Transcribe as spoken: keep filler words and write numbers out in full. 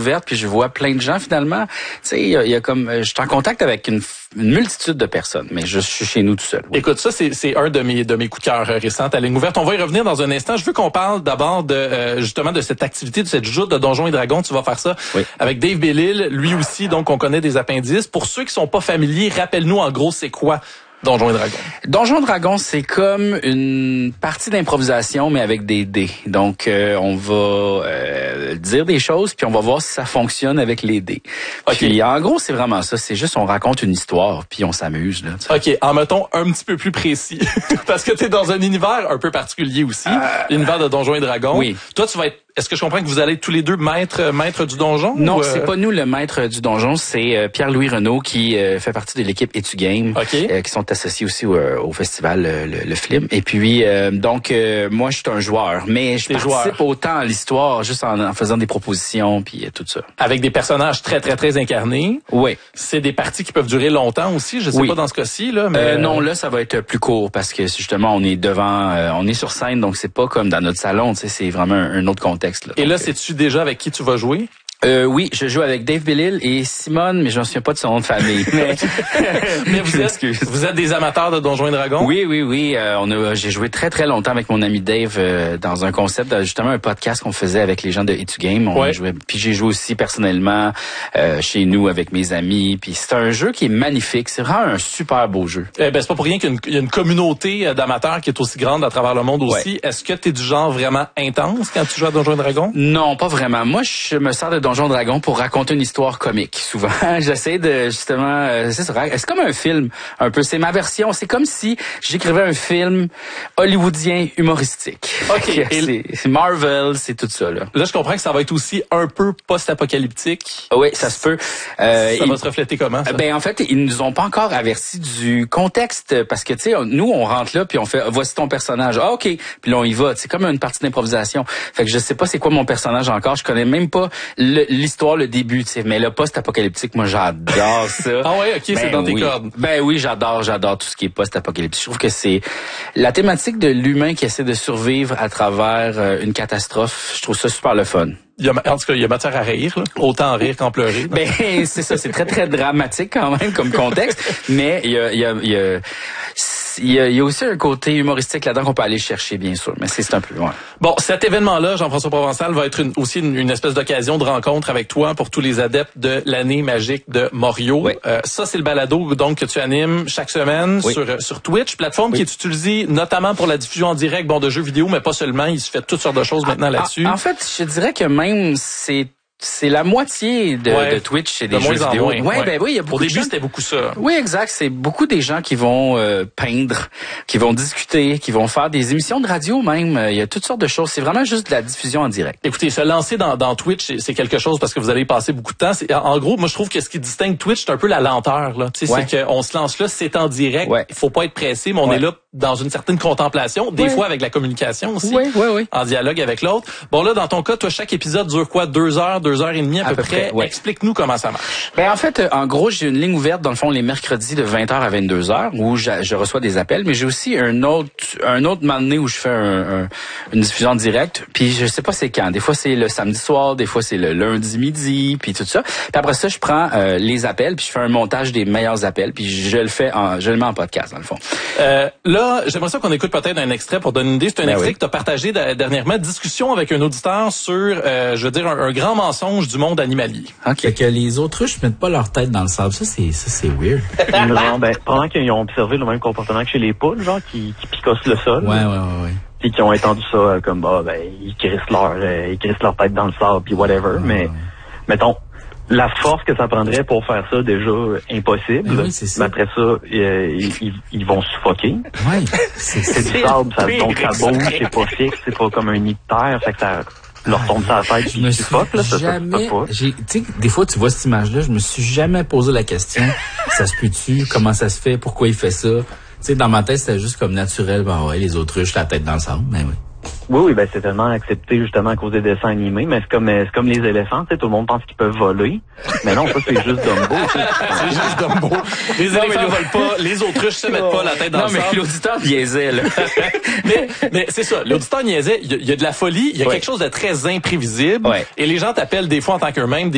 ouverte, puis je vois plein de gens finalement. Tu sais, il y a, y a comme, je suis en contact avec une, une multitude de personnes, mais je suis chez nous tout seul. Oui. Écoute, ça c'est, c'est un de mes de mes coups de cœur récents à Ligne ouverte. On va y revenir dans un instant. Je veux qu'on parle d'abord de euh, justement de cette activité, de cette joute de Donjons et Dragons. Tu vas faire ça oui. avec Dave Bellil, lui aussi. Donc on connaît des appendices. Pour ceux qui sont pas familiers, rappelle-nous en gros c'est quoi Donjons et Dragons. Donjons et Dragons, c'est comme une partie d'improvisation, mais avec des dés. Donc, euh, on va euh, dire des choses, puis on va voir si ça fonctionne avec les dés. Okay. Puis, en gros, c'est vraiment ça. C'est juste, on raconte une histoire, puis on s'amuse. Là, OK. En mettons un petit peu plus précis. Parce que tu es dans un univers un peu particulier aussi. Euh... L'univers de Donjons et Dragons. Oui. Toi, tu vas être... Est-ce que je comprends que vous allez tous les deux maître maître du donjon? Non, ou euh... c'est pas nous le maître du donjon, c'est euh, Pierre-Louis Renaud qui euh, fait partie de l'équipe Etu Game, okay. euh, qui sont associés aussi au, au festival euh, le, le Film. Et puis euh, donc euh, moi je suis un joueur, mais je T'es participe joueur. autant à l'histoire juste en, en faisant des propositions puis euh, tout ça. Avec des personnages très très très incarnés. Oui. C'est des parties qui peuvent durer longtemps aussi. Je sais oui. pas dans ce cas-ci là, mais euh, non là ça va être plus court parce que justement on est devant, euh, on est sur scène donc c'est pas comme dans notre salon, tu sais, c'est vraiment un, un autre contexte. Là, Et donc, là c'est déjà avec qui tu vas jouer? Euh, oui, je joue avec Dave Bellil et Simone, mais je ne me souviens pas de son nom de famille. Mais, mais vous, êtes, vous êtes des amateurs de Donjons et Dragons? Oui, oui, oui. Euh, on a, j'ai joué très, très longtemps avec mon ami Dave euh, dans un concept, justement un podcast qu'on faisait avec les gens de Etu Game. On ouais. jouait, puis j'ai joué aussi personnellement euh, chez nous avec mes amis. Puis c'est un jeu qui est magnifique. C'est vraiment un super beau jeu. Eh ben c'est pas pour rien qu'il y a une, il y a une communauté d'amateurs qui est aussi grande à travers le monde aussi. Ouais. Est-ce que tu es du genre vraiment intense quand tu joues à Donjons et Dragons? Non, pas vraiment. Moi, je me sers de Donjons et Dragons pour raconter une histoire comique. Souvent, j'essaie de justement, euh, c'est ça, c'est comme un film, un peu. C'est ma version. C'est comme si j'écrivais un film hollywoodien humoristique. Ok. c'est, c'est Marvel, c'est tout ça là. Là, je comprends que ça va être aussi un peu post-apocalyptique. Oui, ça se peut. Euh, ça il, va se refléter comment ça? Ben en fait, ils nous ont pas encore averti du contexte parce que tu sais, nous on rentre là puis on fait voici ton personnage. Ah ok. Puis là on y va. C'est comme une partie d'improvisation. Fait que je sais pas c'est quoi mon personnage encore. Je connais même pas le, l'histoire, le début, tu sais, mais le post-apocalyptique, moi, j'adore ça. Ah ouais, ok, ben c'est dans oui. tes cordes. Ben oui, j'adore, j'adore tout ce qui est post-apocalyptique. Je trouve que c'est la thématique de l'humain qui essaie de survivre à travers euh, une catastrophe. Je trouve ça super le fun. Il y a, en tout cas, il y a matière à rire, là. Autant rire qu'en pleurer. Ben c'est ça, c'est très très dramatique quand même comme contexte, mais il y a il y a il y a il y a, il y a aussi un côté humoristique là-dedans qu'on peut aller chercher, bien sûr, mais c'est, c'est un peu loin. Bon, cet événement-là, Jean-François Provençal, va être une, aussi une, une espèce d'occasion de rencontre avec toi pour tous les adeptes de l'année magique de Morio. Oui. Euh, ça, c'est le balado donc que tu animes chaque semaine oui. sur sur Twitch, plateforme oui. qui est utilisée notamment pour la diffusion en direct bon, de jeux vidéo, mais pas seulement. Il se fait toutes sortes de choses maintenant là-dessus. En, en fait, je dirais que même c'est c'est la moitié de, ouais, de Twitch, c'est des de jeux moins vidéo. En moins, ouais, ouais, ben oui, il y a beaucoup. Au début, de gens... c'était beaucoup ça. Oui, exact. C'est beaucoup des gens qui vont euh, peindre, qui vont discuter, qui vont faire des émissions de radio même. Il y a toutes sortes de choses. C'est vraiment juste de la diffusion en direct. Écoutez, se lancer dans, dans Twitch, c'est, c'est quelque chose parce que vous allez passer beaucoup de temps. C'est, en gros, moi, je trouve que ce qui distingue Twitch, c'est un peu la lenteur. Là. Tu sais, ouais. C'est qu'on se lance là, c'est en direct. Ouais. Il faut pas être pressé, mais on ouais. est là dans une certaine contemplation, des ouais. fois avec la communication aussi, oui, oui, oui. en dialogue avec l'autre. Bon là, dans ton cas, toi, chaque épisode dure quoi? Deux heures, deux heures et demie à, à peu, peu près. près ouais. Explique-nous comment ça marche. Ben en fait, en gros, j'ai une ligne ouverte dans le fond les mercredis de vingt heures à vingt-deux heures où je, je reçois des appels, mais j'ai aussi un autre un autre moment donné où je fais un, un, une diffusion directe. Puis je sais pas c'est quand. Des fois c'est le samedi soir, des fois c'est le lundi midi, puis tout ça. Puis après ça, je prends euh, les appels, puis je fais un montage des meilleurs appels, puis je le fais en, je le mets en podcast dans le fond. Euh, là, j'aimerais ça qu'on écoute peut-être un extrait pour donner une idée. C'est un ben extrait oui. que tu as partagé d- dernièrement, discussion avec un auditeur sur, euh, je veux dire, un, un grand mensonge du monde animalier. Ok. Fait que les autruches mettent pas leur tête dans le sable. Ça, c'est, ça, c'est weird. Non, ben, pendant qu'ils ont observé le même comportement que chez les poules, genre, qui, qui picossent le sol. Ouais, ouais, ouais, ouais. Puis qui ont étendu ça euh, comme, bah, ben, ils crissent leur, euh, ils crissent leur tête dans le sable, puis whatever. Ouais, mais, ouais. mettons, la force que ça prendrait pour faire ça, déjà, impossible. Mais oui, c'est ça. Mais après ça, euh, ils, ils vont suffoquer. Ouais. C'est, c'est du sable, ça, donc ça bouge, c'est pas fixe, c'est pas comme un nid de terre, fait que ça leur tombe sur la tête, je me suis suffoque, là, ça, jamais, ça, ça, j'ai, tu sais, des fois, tu vois cette image-là, je me suis jamais posé la question, ça se peut-tu, comment ça se fait, pourquoi il fait ça. Tu sais, dans ma tête, c'était juste comme naturel, ben ouais, les autruches, la tête dans le sable, ben oui. Oui, oui, ben c'est tellement accepté justement à cause des dessins animés, mais c'est comme c'est comme les éléphants, tu sais, tout le monde pense qu'ils peuvent voler. Mais non, ça c'est juste Dumbo. C'est juste Dumbo. Les non, éléphants volent pas, les autruches se mettent pas la tête dans non, le sable. Non, mais l'auditeur niaisait, là. mais, mais c'est ça, l'auditeur niaisait, il y, y a de la folie, il y a ouais. quelque chose de très imprévisible, ouais. et les gens t'appellent des fois en tant qu'eux-mêmes